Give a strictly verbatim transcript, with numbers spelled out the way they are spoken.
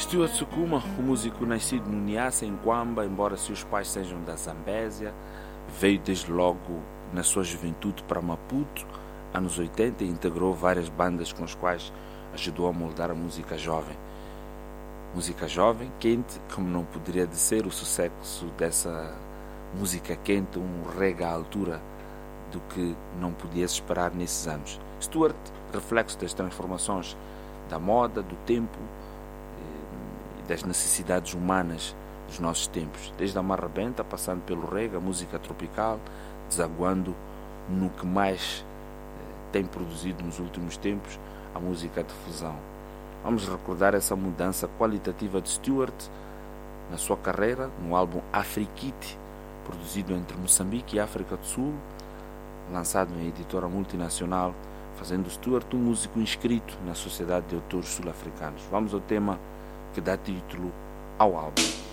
Stuart Sukuma, um músico nascido no Niassa, em Kwamba, embora seus pais sejam da Zambésia, veio desde logo na sua juventude para Maputo, anos oitenta, e integrou várias bandas com as quais ajudou a moldar a música jovem. Música jovem, quente, como não poderia de ser o sucesso dessa música quente, um reggae à altura do que não podia se esperar nesses anos. Stuart, reflexo das transformações da moda, do tempo e das necessidades humanas dos nossos tempos, desde a marrabenta, passando pelo reggae, a música tropical, desaguando no que mais tem produzido nos últimos tempos, a música de fusão. Vamos recordar essa mudança qualitativa de Stuart na sua carreira, no álbum Afrikit, produzido entre Moçambique e África do Sul, lançado em editora multinacional, fazendo Stuart um músico inscrito na Sociedade de Autores Sul-Africanos. Vamos ao tema que dá título ao álbum.